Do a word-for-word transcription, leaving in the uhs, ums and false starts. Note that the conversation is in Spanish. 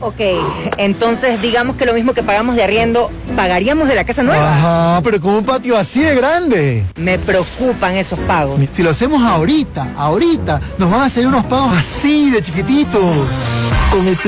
Ok, entonces digamos que lo mismo que pagamos de arriendo, ¿pagaríamos de la casa nueva? Ajá, pero con un patio así de grande. Me preocupan esos pagos. Si lo hacemos ahorita, ahorita, nos van a hacer unos pagos así de chiquititos. Con el